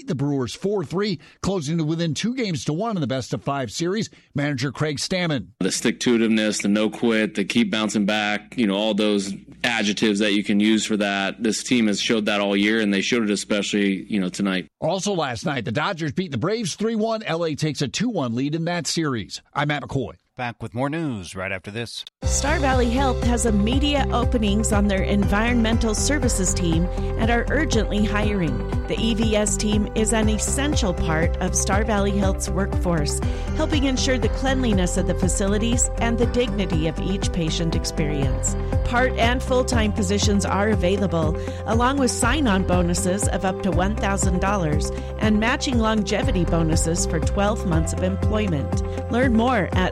beat the Brewers 4-3, closing to within 2-1 in the best-of-5 series. Manager Craig Stammen. The stick-to-itiveness, the no-quit, the keep bouncing back, all those adjectives that you can use for that. This team has showed that all year, and they showed it especially, tonight. Also last night, the Dodgers beat the Braves 3-1. L.A. takes a 2-1 lead in that series. I'm Matt McCoy. Back with more news right after this. Star Valley Health has immediate openings on their environmental services team and are urgently hiring. The EVS team is an essential part of Star Valley Health's workforce, helping ensure the cleanliness of the facilities and the dignity of each patient experience. Part and full-time positions are available, along with sign-on bonuses of up to $1,000 and matching longevity bonuses for 12 months of employment. Learn more at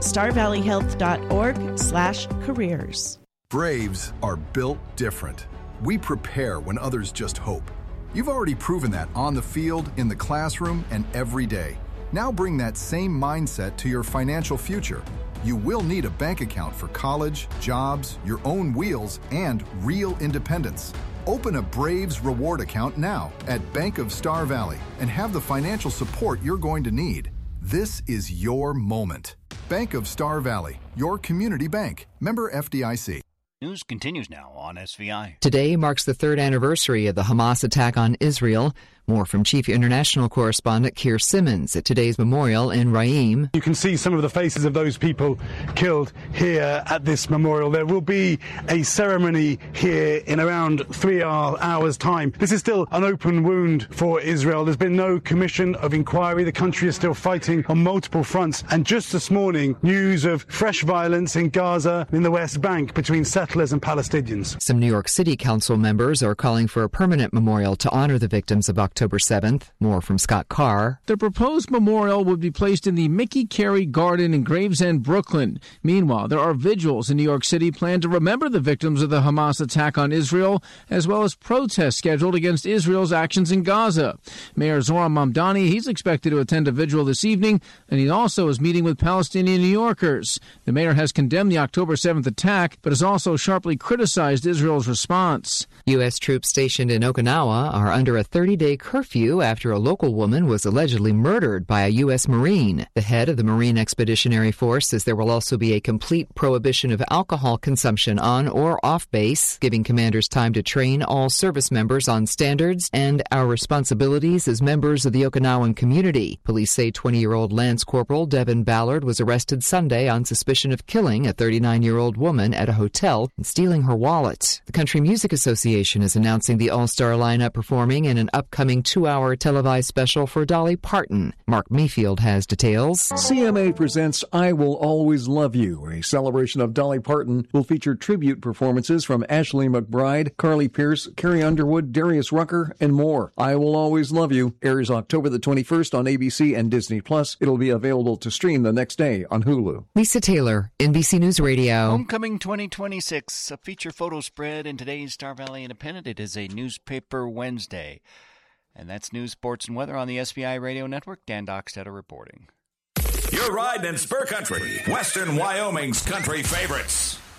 starvalleyhealth.org/careers. Braves are built different. We prepare when others just hope. You've already proven that on the field, in the classroom, and every day. Now bring that same mindset to your financial future. You will need a bank account for college, jobs, your own wheels, and real independence. Open a Braves reward account now at Bank of Star Valley and have the financial support you're going to need. This is your moment. Bank of Star Valley, your community bank. Member FDIC. News continues now on SVI. Today marks the third anniversary of the Hamas attack on Israel. More from Chief International Correspondent Keir Simmons at today's memorial in Raim. You can see some of the faces of those people killed here at this memorial. There will be a ceremony here in around 3 hours' time. This is still an open wound for Israel. There's been no commission of inquiry. The country is still fighting on multiple fronts. And just this morning, news of fresh violence in Gaza in the West Bank between settlers and Palestinians. Some New York City Council members are calling for a permanent memorial to honor the victims of October 7th. More from Scott Carr. The proposed memorial would be placed in the Mickey Carey Garden in Gravesend, Brooklyn. Meanwhile, there are vigils in New York City planned to remember the victims of the Hamas attack on Israel, as well as protests scheduled against Israel's actions in Gaza. Mayor Zohran Mamdani, he's expected to attend a vigil this evening, and he also is meeting with Palestinian New Yorkers. The mayor has condemned the October 7th attack, but has also sharply criticized Israel's response. U.S. troops stationed in Okinawa are under a 30-day curfew after a local woman was allegedly murdered by a U.S. Marine. The head of the Marine Expeditionary Force says there will also be a complete prohibition of alcohol consumption on or off base, giving commanders time to train all service members on standards and our responsibilities as members of the Okinawan community. Police say 20-year-old Lance Corporal Devin Ballard was arrested Sunday on suspicion of killing a 39-year-old woman at a hotel and stealing her wallet. The Country Music Association is announcing the all-star lineup performing in an upcoming 2-hour televised special for Dolly Parton. Mark Mayfield has details. CMA presents I Will Always Love You. A celebration of Dolly Parton will feature tribute performances from Ashley McBryde, Carly Pearce, Carrie Underwood, Darius Rucker, and more. I Will Always Love You airs October the 21st on ABC and Disney+. It'll be available to stream the next day on Hulu. Lisa Taylor, NBC News Radio. Homecoming 2026, a feature photo spread in today's Star Valley Independent. It is a newspaper Wednesday. And that's news, sports, and weather on the SVI Radio Network. Dan Dockstetter reporting. You're riding in Spur Country, Western Wyoming's country favorites.